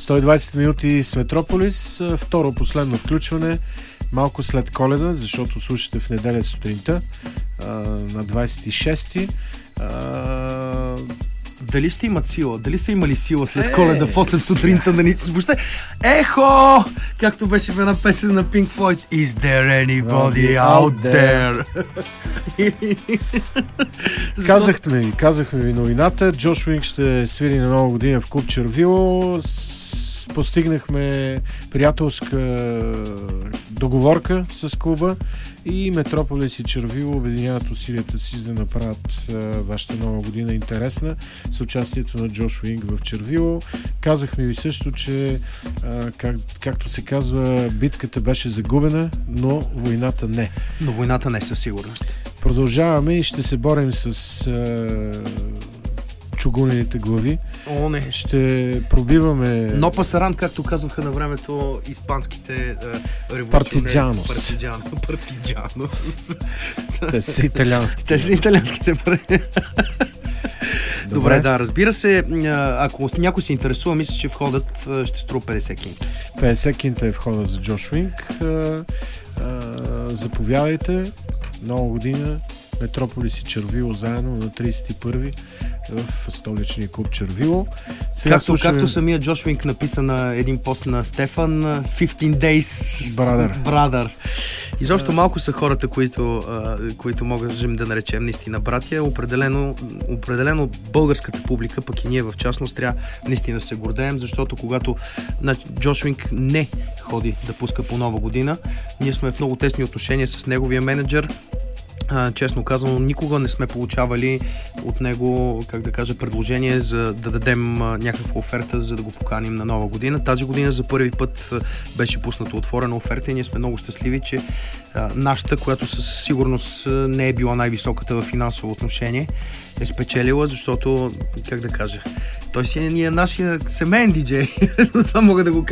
120 минути с Метрополис. Второ последно включване. Малко след Коледа, защото слушате в неделя сутринта на 26-ти. Дали ще имат сила? Дали са имали сила след Коледа в 8 сутринта да ни се сбуща? Ехо! Както беше в една песен на Pink Floyd. Is there anybody out there? Казахме ви новината. Джош Уинг ще свири на Нова година в клуб Червило. Постигнахме приятелска договорка с клуба и Метрополис и Червило обединяват усилията си, за да направят вашата Нова година интересна с участието на Джош Уинг в Червило. Казахме ви също, че както се казва, битката беше загубена, но войната не. Но войната не със сигурност. Продължаваме и ще се борим с чугунените глави. О, не. Ще пробиваме... Но пасаран, както казваха на времето испанските революционери. Партиджанос. Те са италианските. Добре, да, разбира се. Ако някой се интересува, мисля, че входът ще струва 50 кинта. 50 кинта е входът за Джош Уинг. Заповядайте. Нова година. Метрополис и Червило заедно на 31-ви в столичния клуб Червило. Както самия Джош Уинг написа на един пост на Стефан, 15 days brother. Изобщо малко са хората, които можем да наречем наистина братя. Определено българската публика, пък и ние в частност, трябва наистина да се гордеем, защото когато Джош Уинг не ходи да пуска по Нова година, ние сме в много тесни отношения с неговия менеджер. Честно казано, никога не сме получавали от него, предложение за да дадем някаква оферта, за да го поканим на Нова година. Тази година за първи път беше пусната отворена оферта и ние сме много щастливи, че нашата, която със сигурност не е била най-високата в финансово отношение, е спечелила, защото, той си е нашия семейен диджей. Това мога да го кажа.